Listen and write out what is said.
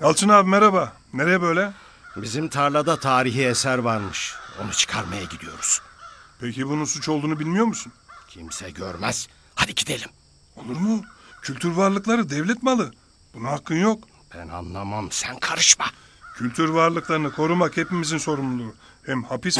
Yalçın abi merhaba. Nereye böyle? Bizim tarlada tarihi eser varmış. Onu çıkarmaya gidiyoruz. Peki bunun suç olduğunu bilmiyor musun? Kimse görmez. Hadi gidelim. Olur mu? Kültür varlıkları devlet malı. Buna hakkın yok. Ben anlamam. Sen karışma. Kültür varlıklarını korumak hepimizin sorumluluğu. Hem hapis